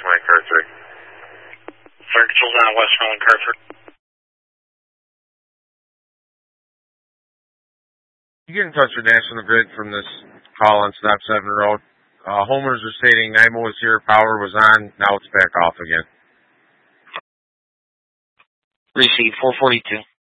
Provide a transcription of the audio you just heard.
Westmoreland, car 3. Fire control's on Westmoreland, car 3. You get in touch with National Grid from this call on Stop 7 Road. Homers are stating NYMO was here, power was on, now it's back off again. Receive 442.